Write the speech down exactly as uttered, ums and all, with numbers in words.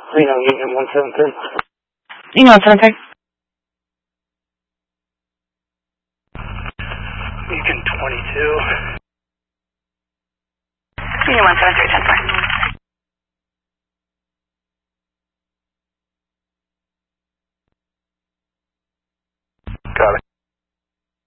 Reno, Union one seven three. Union one seven three. Beacon twenty-two. Union one seven three, ten four.